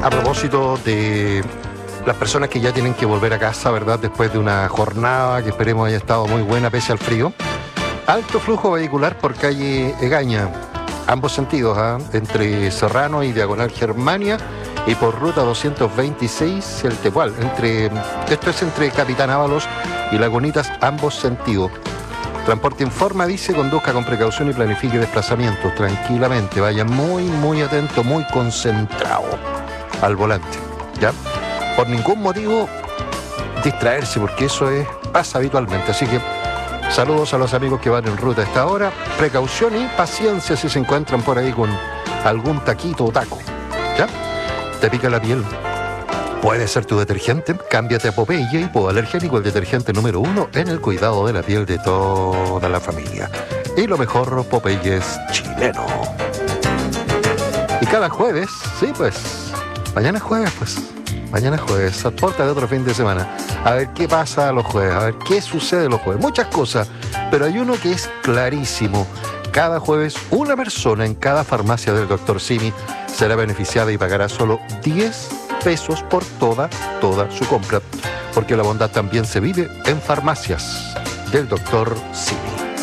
A propósito de las personas que ya tienen que volver a casa, ¿verdad? Después de una jornada que esperemos haya estado muy buena pese al frío. Alto flujo vehicular por calle Egaña, ambos sentidos, entre Serrano y Diagonal Germania, y por ruta 226 el Tepual. Esto es entre Capitán Ábalos y Lagunitas, ambos sentidos. Transporte Informa dice: conduzca con precaución y planifique desplazamientos tranquilamente. Vaya muy atento, muy concentrado al volante, ¿ya? Por ningún motivo distraerse, porque eso pasa habitualmente. Así que saludos a los amigos que van en ruta a esta hora. Precaución y paciencia si se encuentran por ahí con algún taquito o taco, ¿ya? ¿Te pica la piel? Puede ser tu detergente. Cámbiate a Popeye, hipoalergénico, el detergente número 1 en el cuidado de la piel de toda la familia. Y lo mejor, Popeye es chileno. Y cada jueves, sí, pues, mañana es jueves, aporta de otro fin de semana. A ver qué pasa los jueves, a ver qué sucede los jueves. Muchas cosas, pero hay uno que es clarísimo. Cada jueves, una persona en cada farmacia del Dr. Simi será beneficiada y pagará solo 10 pesos por toda su compra, porque la bondad también se vive en farmacias del Dr. Simi.